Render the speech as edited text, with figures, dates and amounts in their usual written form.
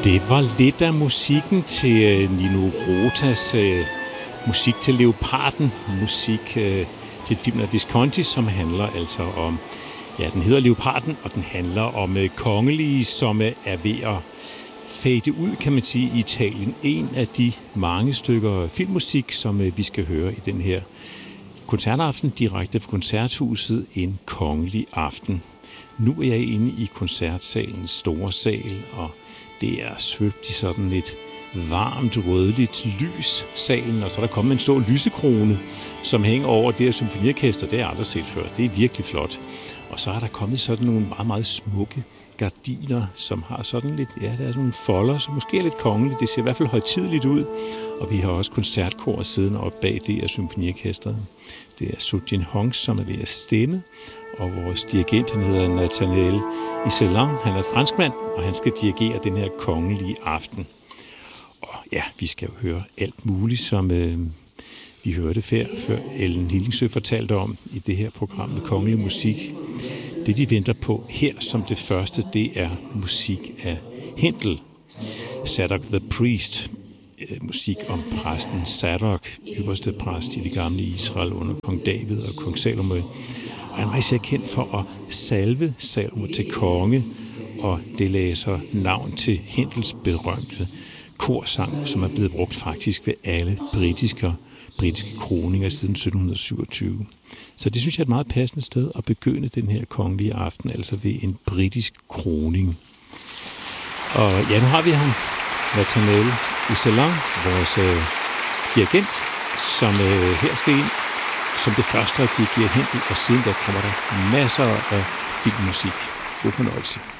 Det var lidt af musikken til Nino Rotas musik til Leoparden, musik til et film af Visconti, som handler altså om, ja, den hedder Leoparden, og den handler om kongelige, som er ved at fade ud, kan man sige, i Italien. En af de mange stykker filmmusik, som vi skal høre i den her koncertaften, direkte fra Koncerthuset, en kongelig aften. Nu er jeg inde i koncertsalens store sal, og det er svøbt i sådan et varmt, rødligt lys, salen, og så er der kommet en stor lysekrone, som hænger over det her symfoniorkester. Det har jeg aldrig set før. Det er virkelig flot. Og så er der kommet sådan nogle meget, meget smukke gardiner, som har sådan lidt, ja, der er sådan nogle folder, som måske er lidt kongeligt. Det ser i hvert fald højtideligt ud. Og vi har også koncertkor siddende op bag det her symfoniorkester. Det er Sujin Hong, som er ved at stemme, og vores dirigent, han hedder Nathaniel Iselan. Han er franskmand, og han skal dirigere den her kongelige aften. Og ja, vi skal jo høre alt muligt, som vi hørte før Ellen Hillingsø fortalte om i det her program med kongelig musik. Det vi venter på her som det første, det er musik af Händel. Zadok the Priest, musik om præsten Zadok, øverste præst i det gamle Israel under kong David og kong Salomo. Og han var især kendt for at salve Salomo til konge, og det læser navn til Händels berømte korsang, som er blevet brugt faktisk ved alle britiske kroninger siden 1727. Så det synes jeg er et meget passende sted at begynde den her kongelige aften, altså ved en britisk kroning. Og ja, nu har vi ham, Nathaniel Iselan, vores dirigent, som her skal ind som det første at dirigere Händel, og siden der kommer der masser af filmmusik. God fornøjelse.